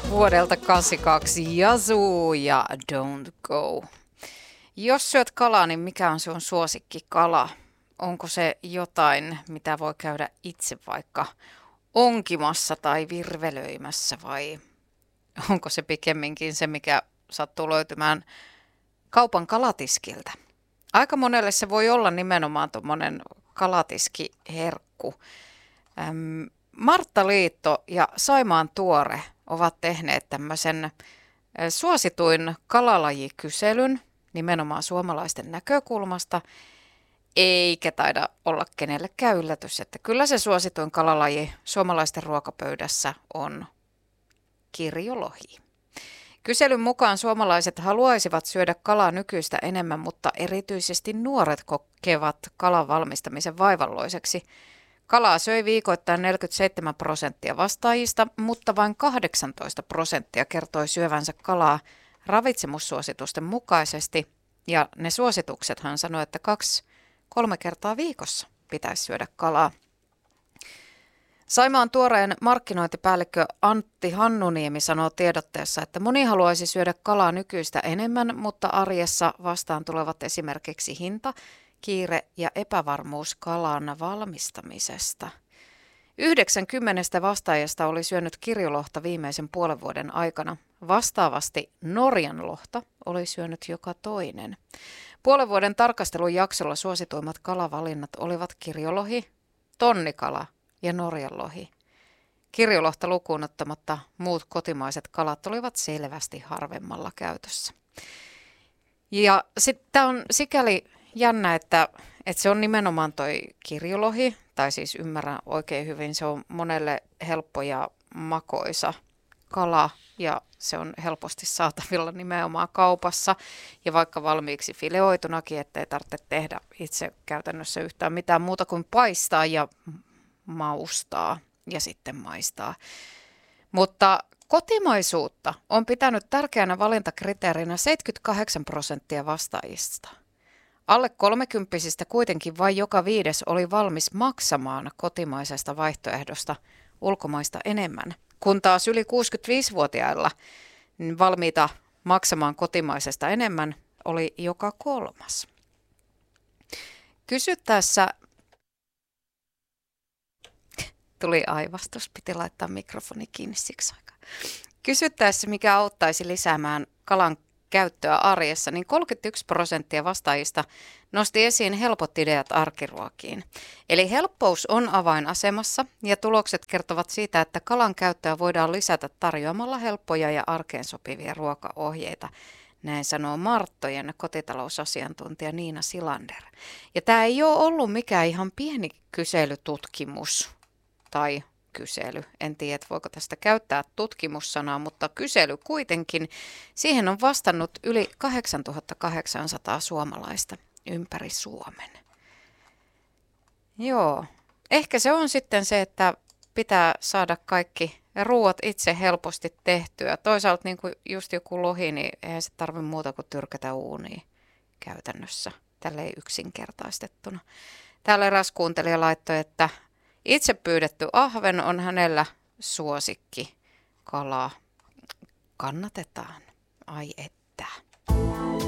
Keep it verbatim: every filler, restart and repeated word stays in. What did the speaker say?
Vuodelta kahdeksankymmentäkaksi Yazoo ja Don't Go. Jos syöt kalaa, niin mikä on sun suosikkikala? Onko se jotain, mitä voi käydä itse vaikka onkimassa tai virvelöimässä, vai onko se pikemminkin se, mikä sattuu löytymään kaupan kalatiskiltä? Aika monelle se voi olla nimenomaan tuommoinen kalatiskiherkku. Ähm, Martta Liitto ja Saimaan Tuore ovat tehneet tämmöisen suosituin kalalajikyselyn nimenomaan suomalaisten näkökulmasta, eikä taida olla kenellekään yllätys, että kyllä se suosituin kalalaji suomalaisten ruokapöydässä on kirjolohi. Kyselyn mukaan suomalaiset haluaisivat syödä kalaa nykyistä enemmän, mutta erityisesti nuoret kokevat kalan valmistamisen vaivalloiseksi. Kalaa söi viikoittain neljäkymmentäseitsemän prosenttia vastaajista, mutta vain kahdeksantoista prosenttia kertoi syövänsä kalaa ravitsemussuositusten mukaisesti. Ja ne suosituksethan sanoi, että kaksi, kolme kertaa viikossa pitäisi syödä kalaa. Saimaan Tuoreen markkinointipäällikkö Antti Hannuniemi sanoo tiedotteessa, että moni haluaisi syödä kalaa nykyistä enemmän, mutta arjessa vastaan tulevat esimerkiksi hinta, kiire ja epävarmuus kalan valmistamisesta. Yhdeksänkymmentä vastaajasta oli syönyt kirjolohta viimeisen puolen vuoden aikana. Vastaavasti Norjan lohta oli syönyt joka toinen. Puolen vuoden tarkastelun jaksolla suosituimmat kalavalinnat olivat kirjolohi, tonnikala ja Norjanlohi. Kirjolohta lukuun ottamatta muut kotimaiset kalat olivat selvästi harvemmalla käytössä. Ja sitten on sikäli jännä, että, että se on nimenomaan toi kirjolohi, tai siis ymmärrän oikein hyvin, se on monelle helppo ja makoisa kala ja se on helposti saatavilla nimenomaan kaupassa ja vaikka valmiiksi fileoitunakin, ettei tarvitse tehdä itse käytännössä yhtään mitään muuta kuin paistaa ja maustaa ja sitten maistaa. Mutta kotimaisuutta on pitänyt tärkeänä valintakriteerinä seitsemänkymmentäkahdeksan prosenttia vastaajista. Alle kolmekymppisistä kuitenkin vain joka viides oli valmis maksamaan kotimaisesta vaihtoehdosta ulkomaista enemmän, kun taas yli kuusikymmentäviisivuotiailla niin valmiita maksamaan kotimaisesta enemmän oli joka kolmas. Kysyttäessä tuli aivastus, piti laittaa mikrofoni kiinni siksi aikaa. Kysyttäessä, mikä auttaisi lisäämään kalan käyttöä arjessa, niin kolmekymmentäyksi prosenttia vastaajista nosti esiin helpot ideat arkiruokiin. Eli helppous on avainasemassa ja tulokset kertovat siitä, että kalan käyttöä voidaan lisätä tarjoamalla helppoja ja arkeen sopivia ruokaohjeita. Näin sanoo Marttojen kotitalousasiantuntija Niina Silander. Ja tämä ei ole ollut mikään ihan pieni kyselytutkimus tai kysely. En tiedä, voiko tästä käyttää tutkimussanaa, mutta kysely kuitenkin. Siihen on vastannut yli kahdeksantuhattakahdeksansataa suomalaista ympäri Suomen. Joo, ehkä se on sitten se, että pitää saada kaikki ruuat itse helposti tehtyä. Toisaalta niin kuin just joku lohi, niin eihän se tarvitse muuta kuin tyrkätä uuniin käytännössä, tälleen yksinkertaistettuna. Täällä eräs kuuntelija laittoi, että itse pyydetty ahven on hänellä suosikki kalaa. Kannatetaan. Ai että.